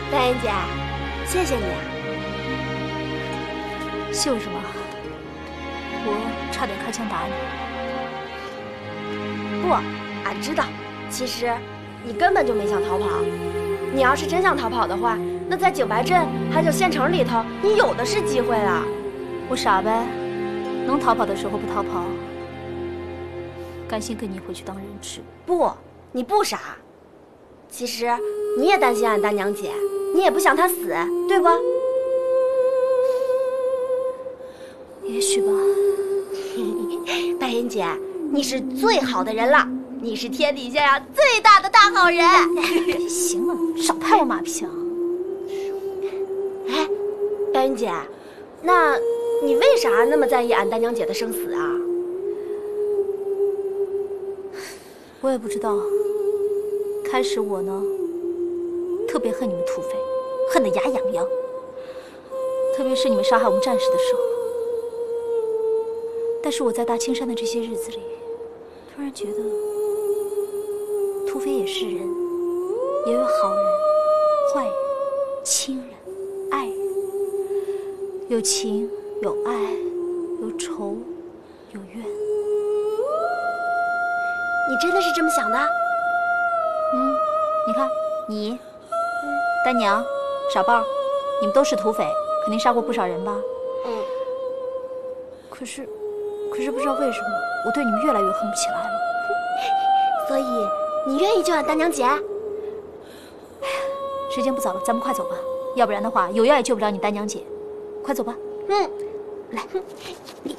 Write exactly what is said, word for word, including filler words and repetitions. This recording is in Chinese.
白妍姐，谢谢你啊。 谢我什么？我差点开枪打你。 不，俺知道，其实你根本就没想逃跑。你要是真想逃跑的话，那在九白镇还有县城里头，你有的是机会了。 我傻呗，能逃跑的时候不逃跑，甘心跟你回去当人质。 不，你不傻。其实你也担心俺大娘姐，你也不想她死，对不？ 也许吧。 白妍姐，你是最好的人了，你是天底下呀最大的大好人。 行了，少拍我马屁啊！ 哎，白妍姐，那你为啥那么在意俺大娘姐的生死啊？ 我也不知道。开始我呢，特别恨你们土匪，恨得牙痒痒。特别是你们杀害我们战士的时候。但是我在大青山的这些日子里，突然觉得，土匪也是人，也有好人、坏人、亲人、爱人，有情有爱，有仇有怨。 你真的是这么想的？ 嗯，你看你，嗯，丹娘、傻豹，你们都是土匪，肯定杀过不少人吧？ 嗯。 可是，可是不知道为什么，我对你们越来越恨不起来了。 所以，你愿意救俺大娘姐？哎呀， 时间不早了，咱们快走吧，要不然的话，有药也救不了你丹娘姐。快走吧。 嗯， 来。